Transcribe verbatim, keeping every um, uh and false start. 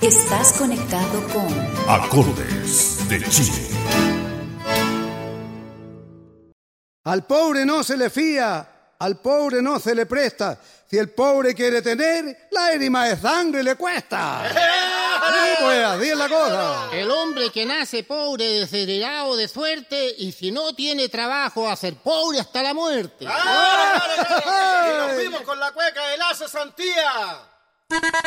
Estás conectado con Acordes de Chile. Al pobre no se le fía, al pobre no se le presta. Si el pobre quiere tener, lágrima de sangre le cuesta. Sí, pues, así es la cosa. El hombre que nace pobre, desheredado de suerte, y si no tiene trabajo, a ser pobre hasta la muerte. ¡Ah! Y nos fuimos con la cueca de Lazo Santía.